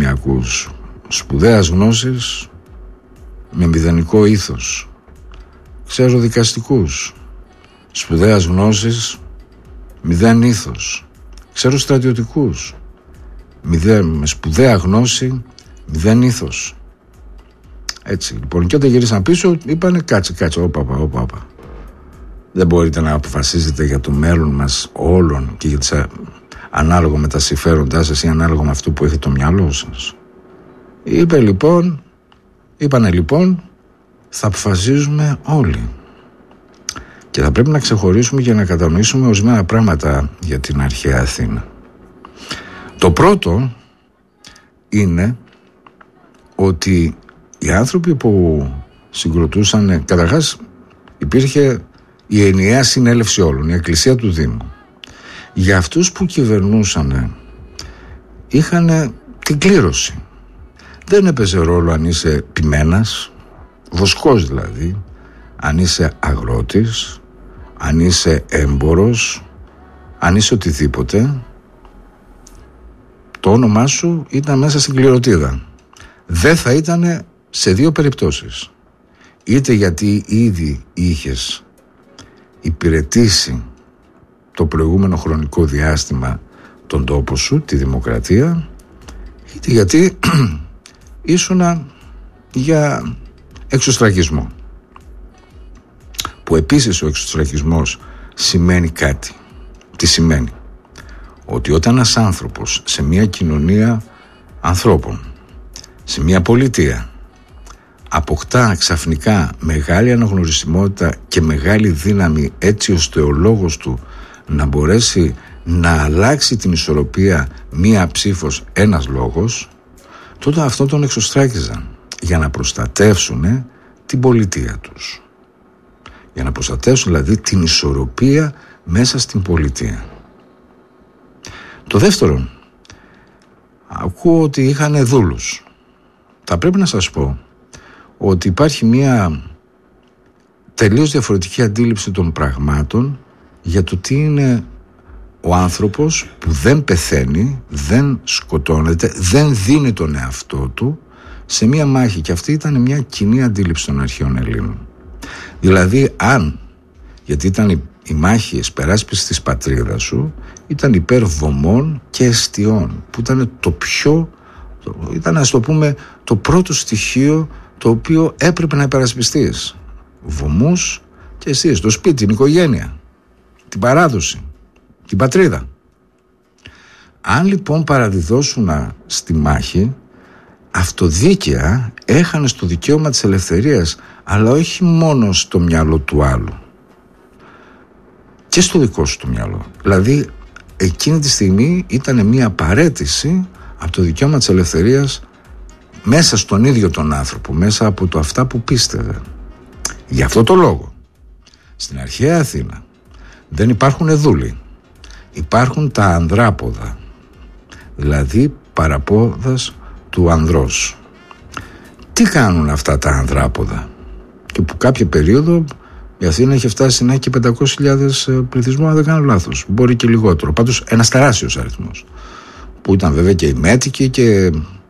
πανεπιστημιακούς, σπουδαίας γνώσης με μηδενικό ήθος. Ξέρω δικαστικούς, σπουδαίας γνώσης, μηδέν ήθος. Ξέρω στρατιωτικούς, με σπουδαία γνώση, μηδέν ήθος. Έτσι λοιπόν, και όταν γυρίσαν πίσω είπανε κάτσε, όπα. Δεν μπορείτε να αποφασίζετε για το μέλλον μας όλων και για ανάλογα με τα συμφέροντά σας ή ανάλογα με αυτό που έχει το μυαλό σας. Είπανε λοιπόν, θα αποφασίζουμε όλοι. Και θα πρέπει να ξεχωρίσουμε για να κατανοήσουμε ορισμένα πράγματα για την αρχαία Αθήνα. Το πρώτο είναι ότι οι άνθρωποι που συγκροτούσαν, καταρχάς υπήρχε η ενιαία συνέλευση όλων, η εκκλησία του Δήμου. Για αυτούς που κυβερνούσαν είχαν την κλήρωση. Δεν έπαιζε ρόλο αν είσαι ποιμένας, βοσκός δηλαδή, αν είσαι αγρότης, αν είσαι έμπορος, αν είσαι οτιδήποτε. Το όνομά σου ήταν μέσα στην κληρωτίδα. Δεν θα ήταν σε δύο περιπτώσεις. Είτε γιατί ήδη είχες υπηρετήσει το προηγούμενο χρονικό διάστημα τον τόπο σου, τη δημοκρατία, είτε γιατί ήσουνα για εξωστραγισμό. Που επίσης ο εξωστραγισμός σημαίνει κάτι. Τι σημαίνει? Ότι όταν ένας άνθρωπος σε μια κοινωνία ανθρώπων, σε μια πολιτεία, αποκτά ξαφνικά μεγάλη αναγνωρισιμότητα και μεγάλη δύναμη, έτσι ώστε ο λόγος του να μπορέσει να αλλάξει την ισορροπία μία ψήφος, ένας λόγος, τότε αυτό τον εξωστράκιζαν για να προστατεύσουν την πολιτεία τους. Για να προστατεύσουν δηλαδή την ισορροπία μέσα στην πολιτεία. Το δεύτερο, ακούω ότι είχαν δούλους. Θα πρέπει να σας πω ότι υπάρχει μια τελείως διαφορετική αντίληψη των πραγμάτων για το τι είναι ο άνθρωπος που δεν πεθαίνει, δεν σκοτώνεται, δεν δίνει τον εαυτό του σε μια μάχη. Και αυτή ήταν μια κοινή αντίληψη των αρχαίων Ελλήνων. Δηλαδή γιατί ήταν η μάχη εσπεράσπισης της πατρίδας σου, ήταν υπέρ βωμών και εστιών, που ήταν ήταν, ας το πούμε, το πρώτο στοιχείο το οποίο έπρεπε να υπερασπιστείς. Βωμούς και εστίες, το σπίτι, την οικογένεια, την παράδοση, την πατρίδα. Αν λοιπόν παραδιδώσουν στη μάχη, αυτοδίκαια έχανε το δικαίωμα της ελευθερίας, αλλά όχι μόνο στο μυαλό του άλλου, και στο δικό σου το μυαλό. Δηλαδή εκείνη τη στιγμή ήταν μια παραίτηση από το δικαίωμα της ελευθερίας μέσα στον ίδιο τον άνθρωπο, μέσα από αυτά που πίστευε. Γι' αυτό το λόγο στην αρχαία Αθήνα δεν υπάρχουν δούλοι, υπάρχουν τα ανδράποδα, δηλαδή παραπόδας του ανδρός. Τι κάνουν αυτά τα ανδράποδα? Και που κάποια περίοδο η Αθήνα είχε φτάσει να έχει και 500.000 πληθυσμό, αν δεν κάνω λάθος, μπορεί και λιγότερο, πάντως ένας τεράστιος αριθμός, που ήταν βέβαια και οι μέτικοι και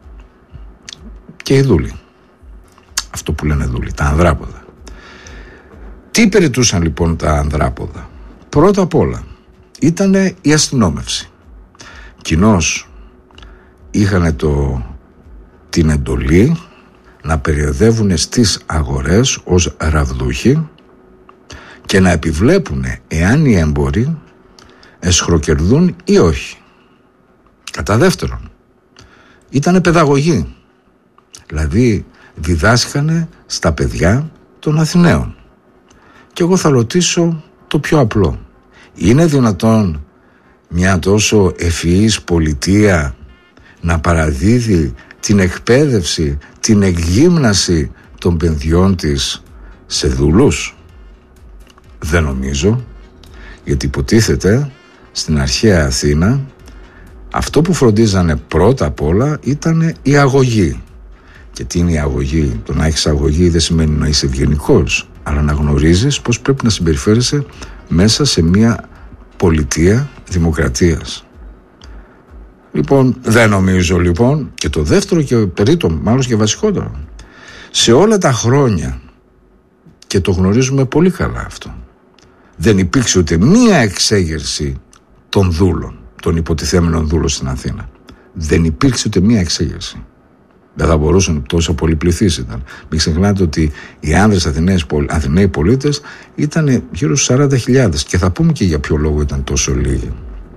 οι δούλοι. Αυτό που λένε δούλοι, τα ανδράποδα. Τι υπηρετούσαν λοιπόν τα ανδράποδα? Πρώτα απ' όλα ήταν η αστυνόμευση. Κοινώς είχαν την εντολή να περιοδεύουν στις αγορές ως ραβδούχοι και να επιβλέπουν εάν οι έμποροι εσχροκερδούν ή όχι. Κατά δεύτερον, ήτανε παιδαγωγοί. Δηλαδή διδάσκανε στα παιδιά των Αθηναίων. Και εγώ θα ρωτήσω το πιο απλό. Είναι δυνατόν μια τόσο ευφυής πολιτεία να παραδίδει την εκπαίδευση, την εκγύμναση των παιδιών της σε δούλους? Δεν νομίζω, γιατί υποτίθεται στην αρχαία Αθήνα αυτό που φροντίζανε πρώτα απ' όλα ήταν η αγωγή. Και τι είναι η αγωγή? Το να έχεις αγωγή δεν σημαίνει να είσαι ευγενικός, αλλά να γνωρίζεις πώς πρέπει να συμπεριφέρεσαι μέσα σε μια πολιτεία δημοκρατίας. Λοιπόν, δεν νομίζω λοιπόν, και το δεύτερο και περίτω, μάλλον και βασικότερο, σε όλα τα χρόνια, και το γνωρίζουμε πολύ καλά αυτό, δεν υπήρξε ούτε μία εξέγερση των δούλων, των υποτιθέμενων δούλων στην Αθήνα. Δεν υπήρξε ούτε μία εξέγερση. Δεν θα μπορούσαν, τόσο πολυπληθείς ήταν. Μην ξεχνάτε ότι οι άνδρες Αθηναίοι πολίτες ήταν γύρω στους 40.000, και θα πούμε και για ποιο λόγο ήταν τόσο λίγοι.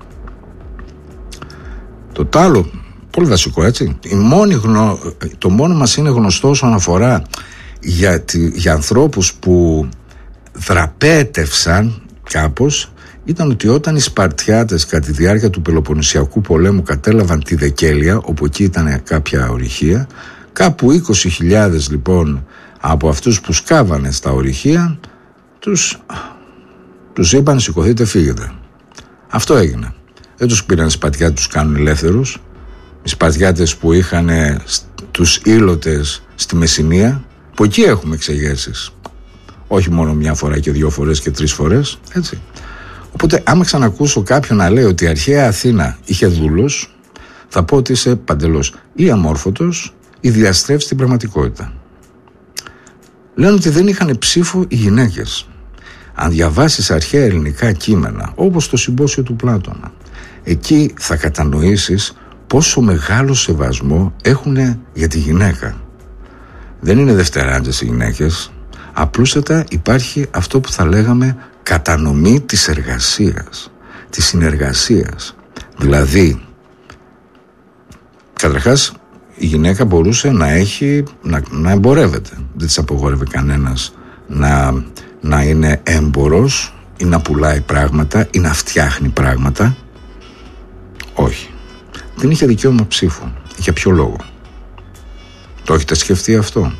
Το άλλο, πολύ βασικό, έτσι. Το μόνο μας είναι γνωστό όσον αφορά για ανθρώπους που δραπέτευσαν κάπως, ήταν ότι όταν οι Σπαρτιάτες κατά τη διάρκεια του Πελοποννησιακού πολέμου κατέλαβαν τη Δεκέλεια, όπου εκεί ήταν κάποια ορυχεία, κάπου 20.000 λοιπόν από αυτούς που σκάβανε στα ορυχεία τους είπαν σηκωθείτε, φύγετε. Αυτό έγινε. Δεν τους πήραν οι Σπαρτιάτες, τους κάνουν ελεύθερους. Οι Σπαρτιάτες που είχαν τους ήλωτες στη Μεσσηνία, που εκεί έχουμε εξεγέρσεις, όχι μόνο μια φορά και 2 φορές και 3 φορές, έτσι. Οπότε άμα ξανακούσω κάποιον να λέει ότι η αρχαία Αθήνα είχε δούλους, θα πω ότι είσαι παντελώς ή αμόρφωτος ή διαστρέφεις την πραγματικότητα. Λένε ότι δεν είχαν ψήφο οι γυναίκες. Αν διαβάσεις αρχαία ελληνικά κείμενα, όπως το Συμπόσιο του Πλάτωνα, εκεί θα κατανοήσεις πόσο μεγάλο σεβασμό έχουν για τη γυναίκα. Δεν είναι δευτεράντζες οι γυναίκες. Απλούστατα υπάρχει αυτό που θα λέγαμε κατανομή της εργασίας, της συνεργασίας. Δηλαδή, καταρχάς, η γυναίκα μπορούσε να εμπορεύεται. Δεν της απογόρευε κανένας να είναι έμπορος ή να πουλάει πράγματα ή να φτιάχνει πράγματα. Όχι. Δεν είχε δικαίωμα ψήφου. Για ποιο λόγο? Το έχετε σκεφτεί αυτό?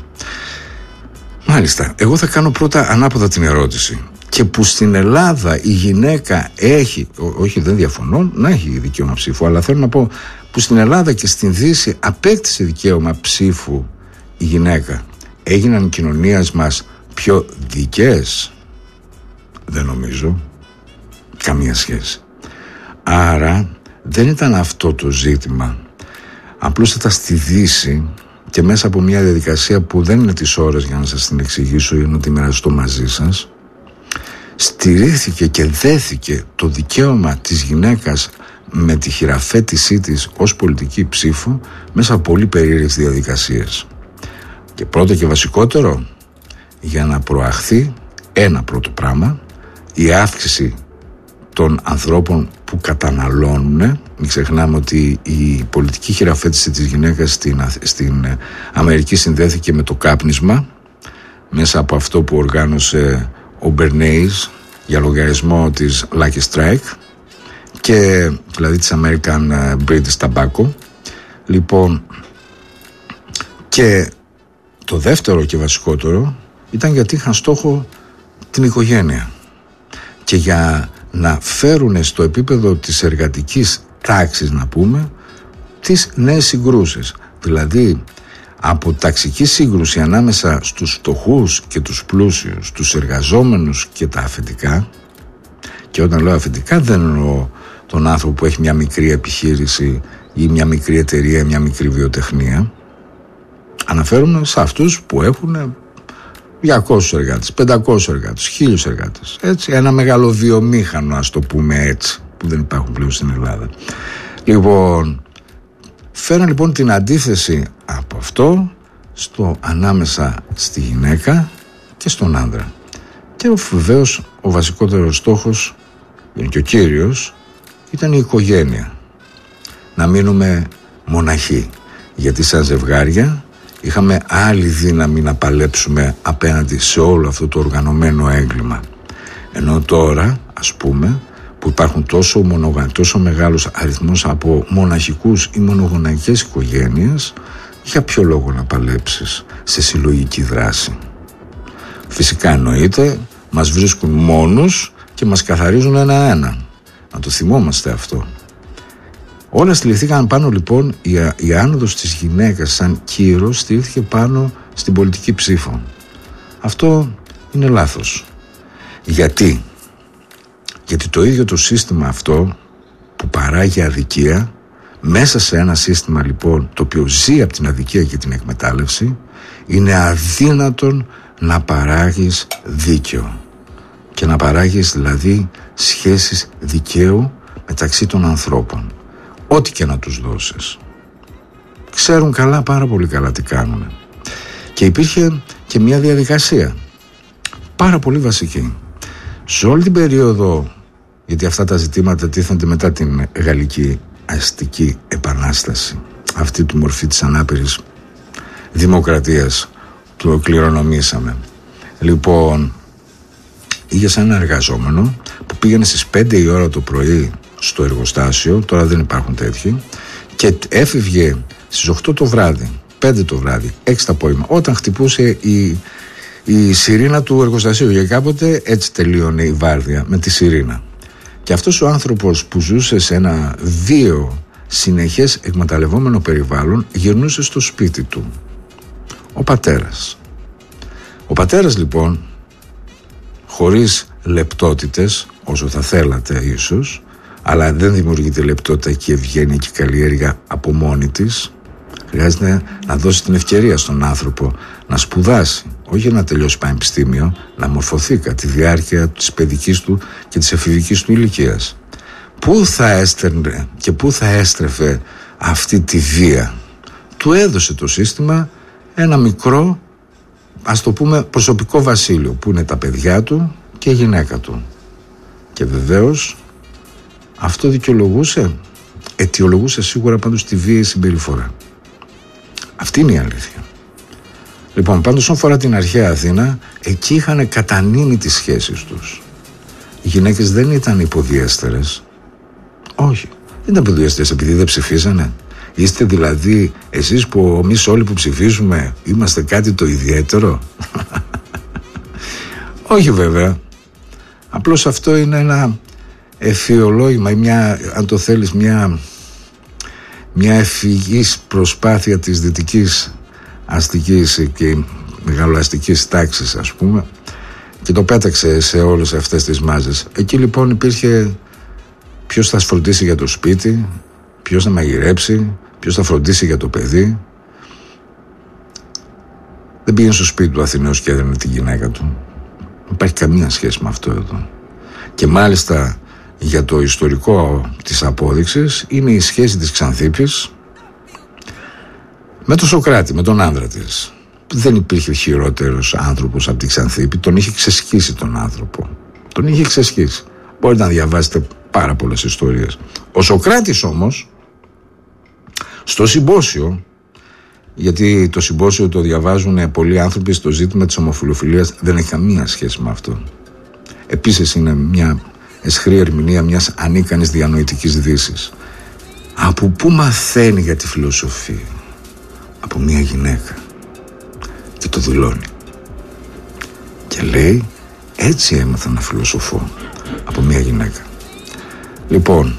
Μάλιστα. Εγώ θα κάνω πρώτα ανάποδα την ερώτηση. Και που στην Ελλάδα η γυναίκα έχει, όχι δεν διαφωνώ, να έχει δικαίωμα ψήφου, αλλά θέλω να πω που στην Ελλάδα και στην Δύση απέκτησε δικαίωμα ψήφου η γυναίκα, έγιναν οι κοινωνίες μας πιο δικές? Δεν νομίζω. Καμία σχέση. Άρα δεν ήταν αυτό το ζήτημα. Απλούστατα στη Δύση, και μέσα από μια διαδικασία που δεν είναι τις ώρες για να σας την εξηγήσω ή να τη μοιραστώ μαζί σας, στηρίχθηκε και δέθηκε το δικαίωμα της γυναίκας με τη χειραφέτησή της ως πολιτική ψήφο μέσα από πολύ περίεργες διαδικασίες. Και πρώτο και βασικότερο, για να προαχθεί ένα πρώτο πράγμα, η αύξηση των ανθρώπων που καταναλώνουν. Μην ξεχνάμε ότι η πολιτική χειραφέτηση της γυναίκας στην Αμερική συνδέθηκε με το κάπνισμα, μέσα από αυτό που οργάνωσε ο Μπερνέης για λογαριασμό της Lucky Strike, και δηλαδή της American British Tobacco. Λοιπόν, και το δεύτερο και βασικότερο ήταν γιατί είχαν στόχο την οικογένεια και για να φέρουν στο επίπεδο της εργατικής τάξης, να πούμε, τις νέες συγκρούσεις. Δηλαδή από ταξική σύγκρουση ανάμεσα στους φτωχούς και τους πλούσιους, τους εργαζόμενους και τα αφεντικά. Και όταν λέω αφεντικά δεν εννοώ τον άνθρωπο που έχει μια μικρή επιχείρηση ή μια μικρή εταιρεία, μια μικρή βιοτεχνία. Αναφέρομαι σε αυτούς που έχουν 200 εργάτες, 500 εργάτες, 1000 εργάτες. Έτσι, ένα μεγάλο βιομήχανο, ας το πούμε έτσι, που δεν υπάρχουν πλέον στην Ελλάδα. Λοιπόν, φέραν λοιπόν την αντίθεση από αυτό ανάμεσα στη γυναίκα και στον άντρα. Και βεβαίως ο βασικότερος στόχος, είναι και ο κύριος, ήταν η οικογένεια. Να μείνουμε μοναχοί, γιατί σαν ζευγάρια είχαμε άλλη δύναμη να παλέψουμε απέναντι σε όλο αυτό το οργανωμένο έγκλημα. Ενώ τώρα, ας πούμε, που υπάρχουν τόσο μεγάλος αριθμός από μοναχικούς ή μονογονεϊκές οικογένειες, για ποιο λόγο να παλέψεις σε συλλογική δράση? Φυσικά εννοείται, μας βρίσκουν μόνους και μας καθαρίζουν ένα-ένα. Να το θυμόμαστε αυτό. Όλα στηριχθήκαν πάνω λοιπόν, η άνοδος της γυναίκας σαν κύρος στηρίχθηκε πάνω στην πολιτική ψήφο. Αυτό είναι λάθος. Γιατί το ίδιο το σύστημα αυτό που παράγει αδικία Μέσα σε ένα σύστημα λοιπόν το οποίο ζει από την αδικία και την εκμετάλλευση, είναι αδύνατον να παράγεις δίκαιο και να παράγεις δηλαδή σχέσεις δικαίου μεταξύ των ανθρώπων, ό,τι και να τους δώσεις. Ξέρουν καλά, πάρα πολύ καλά τι κάνουν. Και υπήρχε και μια διαδικασία πάρα πολύ βασική σε όλη την περίοδο, γιατί αυτά τα ζητήματα τίθενται μετά την Γαλλική Αστική Επανάσταση, αυτή τη μορφή της ανάπηρης δημοκρατίας το κληρονομήσαμε. Λοιπόν, είχες ένα εργαζόμενο που πήγαινε στις 5 η ώρα το πρωί στο εργοστάσιο, τώρα δεν υπάρχουν τέτοιοι, και έφευγε στις 8 το βράδυ, 5 το βράδυ, 6 το απόγευμα, όταν χτυπούσε η σιρήνα του εργοστασίου. Για κάποτε έτσι τελείωνε η βάρδια, με τη σιρήνα. Και αυτός ο άνθρωπος που ζούσε σε ένα βίαιο, συνεχές εκμεταλλευόμενο περιβάλλον, γυρνούσε στο σπίτι του. Ο πατέρας. Ο πατέρας λοιπόν, χωρίς λεπτότητες, όσο θα θέλατε ίσως, αλλά δεν δημιουργείται λεπτότητα και ευγένεια και καλλιέργεια από μόνη της. Χρειάζεται να δώσει την ευκαιρία στον άνθρωπο να σπουδάσει, όχι να τελειώσει πανεπιστήμιο, να μορφωθεί κατά τη διάρκεια της παιδικής του και της εφηβικής του ηλικίας. Πού θα έστερνε και πού θα έστρεφε αυτή τη βία? Του έδωσε το σύστημα ένα μικρό, ας το πούμε, προσωπικό βασίλειο, που είναι τα παιδιά του και η γυναίκα του. Και βεβαίως αυτό αιτιολογούσε σίγουρα πάντως τη βίαιη συμπεριφορά. Αυτή είναι η αλήθεια. Λοιπόν, πάντως όσον αφορά την αρχαία Αθήνα, εκεί είχαν κατανείμει τις σχέσεις τους. Οι γυναίκες δεν ήταν υποδιέστερες. Όχι, δεν ήταν υποδιέστερες επειδή δεν ψηφίζανε. Είστε δηλαδή εσείς που εμείς όλοι που ψηφίζουμε είμαστε κάτι το ιδιαίτερο? Όχι βέβαια. Απλώς αυτό είναι ένα εφιολόγημα ή αν το θέλεις μια ευφυγής προσπάθεια της δυτικής αστικής και μεγαλοαστικής τάξης, ας πούμε, και το πέταξε σε όλες αυτές τις μάζες. Εκεί λοιπόν υπήρχε ποιος θα φροντίσει για το σπίτι, ποιος θα μαγειρέψει, ποιος θα φροντίσει για το παιδί. Δεν πήγαινε στο σπίτι του Αθηναίος και έδαινε την γυναίκα του. Δεν υπάρχει καμία σχέση με αυτό εδώ. Και μάλιστα για το ιστορικό της απόδειξης είναι η σχέση της Ξανθίπης με τον Σωκράτη, με τον άνδρα της. Δεν υπήρχε χειρότερος άνθρωπος από τη Ξανθίπη. Τον είχε ξεσχίσει τον άνθρωπο. Τον είχε ξεσχίσει. Μπορείτε να διαβάσετε πάρα πολλές ιστορίες. Ο Σωκράτης όμως, στο συμπόσιο, γιατί το συμπόσιο το διαβάζουν πολλοί άνθρωποι, στο ζήτημα της ομοφυλοφιλίας δεν έχει καμία σχέση με αυτό. Επίσης είναι μια αισχρή ερμηνεία μιας ανίκανης διανοητικής δύσης. Από πού μαθαίνει για τη φιλοσοφία? Από μια γυναίκα. Και το δηλώνει. Και λέει, έτσι έμαθα να φιλοσοφώ. Από μια γυναίκα. Λοιπόν,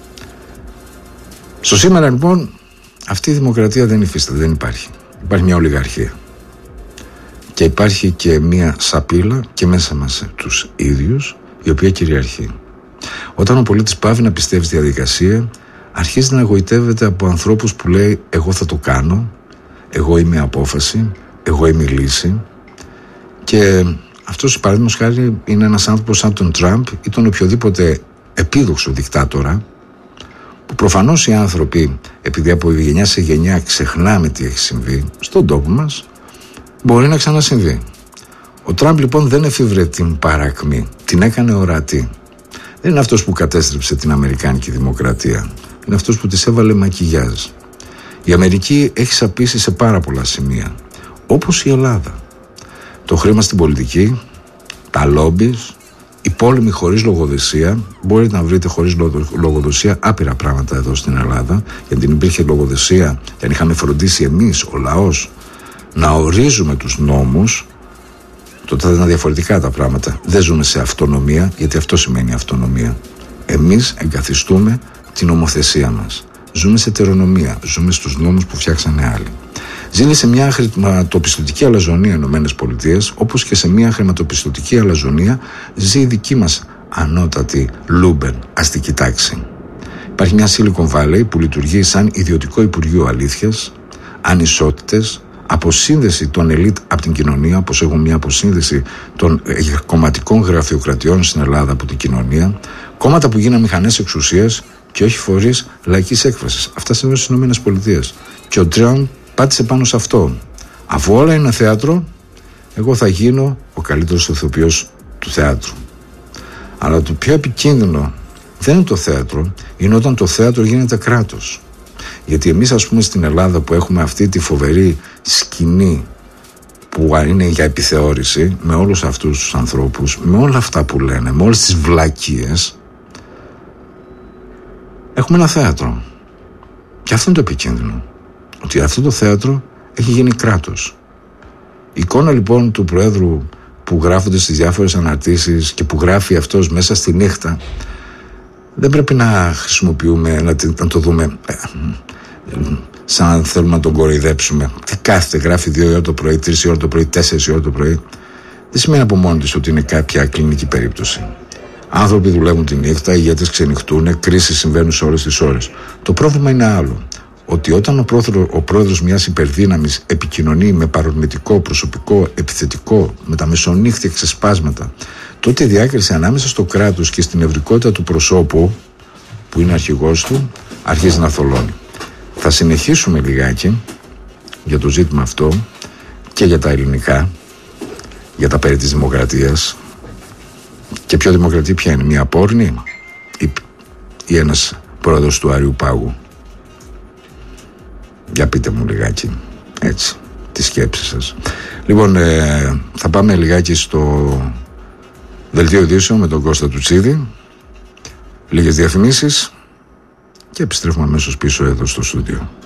στο σήμερα λοιπόν αυτή η δημοκρατία δεν υφίσταται, δεν υπάρχει. Υπάρχει μια ολιγαρχία. Και υπάρχει και μια σαπίλα και μέσα μας τους ίδιους, η οποία κυριαρχεί. Όταν ο πολίτης πάβει να πιστεύει στη διαδικασία, αρχίζει να εγωιτεύεται από ανθρώπους που λέει εγώ θα το κάνω, εγώ είμαι απόφαση, εγώ είμαι λύση. Και αυτός, παραδείγματος χάρη, είναι ένας άνθρωπος σαν τον Τραμπ ή τον οποιοδήποτε επίδοξο δικτάτορα, που προφανώς οι άνθρωποι, επειδή από γενιά σε γενιά ξεχνάμε τι έχει συμβεί στον τόπο μας, μπορεί να ξανασυμβεί. Ο Τραμπ λοιπόν δεν εφήβρε την παρακμή, την έκανε ορατή. Δεν είναι αυτός που κατέστρεψε την Αμερικάνικη δημοκρατία. Είναι αυτός που της έβαλε μακιγιάζ. Η Αμερική έχει σαπίσει σε πάρα πολλά σημεία, όπως η Ελλάδα. Το χρήμα στην πολιτική, τα λόμπις, η πόλεμη χωρίς λογοδοσία. Μπορείτε να βρείτε χωρίς λογοδοσία άπειρα πράγματα εδώ στην Ελλάδα, γιατί δεν υπήρχε λογοδοσία και αν είχαμε φροντίσει εμείς, ο λαός, να ορίζουμε τους νόμους, τότε θα ήταν διαφορετικά τα πράγματα. Δεν ζούμε σε αυτονομία, γιατί αυτό σημαίνει αυτονομία. Εμείς εγκαθιστούμε την ομοθεσία μας. Ζούμε σε τερονομία, ζούμε στους νόμους που φτιάξανε άλλοι. Ζήνει σε μια χρηματοπιστωτική αλαζονία Ηνωμένες Πολιτείες, όπως και σε μια χρηματοπιστωτική αλαζονία ζει η δική μας ανώτατη Λούμπεν αστική τάξη. Υπάρχει μια Silicon Valley που λειτουργεί σαν ιδιωτικό υπουργείο αλήθειας, ανισότητες, αποσύνδεση των ελίτ από την κοινωνία, όπως έχουμε μια αποσύνδεση των κομματικών γραφειοκρατιών στην Ελλάδα από την κοινωνία, κόμματα που γίνανε μηχανές εξουσίας και όχι φορείς λαϊκής έκφρασης. Αυτά συμβαίνουν στις ΗΠΑ. Και ο Τραμπ πάτησε πάνω σε αυτό. Αφού όλα είναι θέατρο, εγώ θα γίνω ο καλύτερος ηθοποιός του θεάτρου. Αλλά το πιο επικίνδυνο δεν είναι το θέατρο, είναι όταν το θέατρο γίνεται κράτος. Γιατί εμείς, ας πούμε, στην Ελλάδα που έχουμε αυτή τη φοβερή σκηνή που είναι για επιθεώρηση, με όλους αυτούς τους ανθρώπους, με όλα αυτά που λένε, με όλες τις βλακίες, έχουμε ένα θέατρο. Και αυτό είναι το επικίνδυνο. Ότι αυτό το θέατρο έχει γίνει κράτος. Η εικόνα λοιπόν του Προέδρου που γράφονται στις διάφορες αναρτήσεις και που γράφει αυτός μέσα στη νύχτα, δεν πρέπει να χρησιμοποιούμε, να το δούμε σαν να θέλουμε να τον κοροϊδέψουμε. Τι κάθεται, γράφει 2 ώρα το πρωί, 3 ώρα το πρωί, 4 ώρα το πρωί. Δεν σημαίνει από μόνη της ότι είναι κάποια κλινική περίπτωση. Άνθρωποι δουλεύουν τη νύχτα, οι ηγέτες ξενυχτούν, κρίσεις συμβαίνουν σε όλες τις ώρες. Το πρόβλημα είναι άλλο. Ότι όταν ο πρόεδρος μιας υπερδύναμης επικοινωνεί με παρορμητικό, προσωπικό, επιθετικό, με τα μεσονύχτια ξεσπάσματα, τότε η διάκριση ανάμεσα στο κράτος και στην ευρικότητα του προσώπου, που είναι αρχηγός του, αρχίζει να θολώνει. Θα συνεχίσουμε λιγάκι για το ζήτημα αυτό και για τα ελληνικά, για τα περί της δημοκρατίας. Και πιο δημοκρατία ποια είναι, μια πόρνη ή ένας πρόεδρος του Άριου Πάγου? Για πείτε μου λιγάκι έτσι τις σκέψεις σας. Λοιπόν, θα πάμε λιγάκι στο δελτίο ειδήσεων με τον Κώστα Τουτσίδη, λίγες διαφημίσεις και επιστρέφουμε αμέσως πίσω εδώ στο στούντιο.